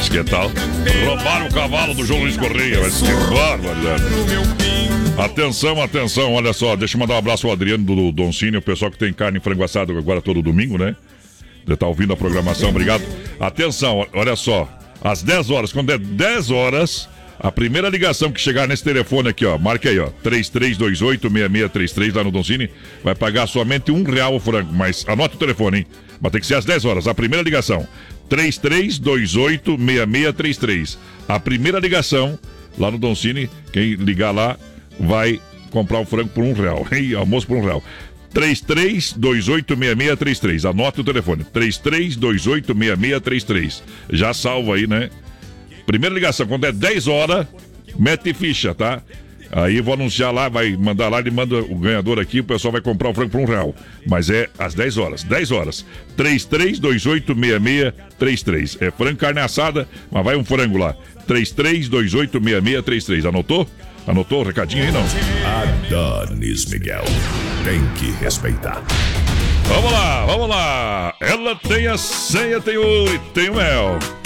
que tal? Roubaram o cavalo do João Luiz Correia, mas que barbaridade. Atenção, olha só, deixa eu mandar um abraço ao Adriano do Doncini, o pessoal que tem carne e frango assado agora todo domingo, né? Você tá ouvindo a programação, obrigado. Atenção, olha só, às 10 horas, quando é 10 horas, a primeira ligação que chegar nesse telefone aqui, ó, marque aí, ó, 3328-6633 lá no Doncini, vai pagar somente R$1 o frango, mas anote o telefone, hein? Mas tem que ser às 10 horas, a primeira ligação, 3328-6633. A primeira ligação lá no Doncini, quem ligar lá vai comprar o frango por R$1, hein? Almoço por R$1. 3328-6633. Anote o telefone. 3328-6633. Já salva aí, né? Primeira ligação, quando é 10 horas, mete ficha, tá? Aí vou anunciar lá, vai mandar lá, ele manda o ganhador aqui, o pessoal vai comprar o frango por R$1. Mas é às 10 horas. 10 horas. 3328-6633. É frango, carne assada, mas vai um frango lá. 3328-6633. Anotou? Anotou o recadinho aí, não? Adonis Miguel. Tem que respeitar. Vamos lá. Ela tem a senha, tem ouro e tem o mel.